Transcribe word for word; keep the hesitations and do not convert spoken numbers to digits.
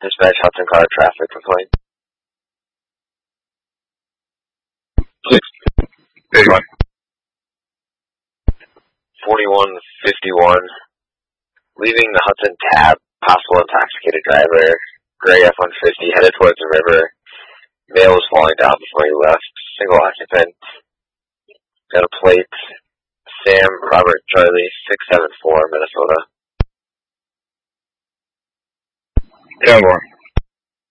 Dispatch Hudson car traffic complaint. Six. Eighty-one. Forty-one fifty-one. Leaving the Hudson tab. Possible intoxicated driver. Gray F one fifty headed towards the river. Male was falling down before he left. Single occupant. Got a plate. Sam Robert Charlie six seven four Minnesota. Ten more.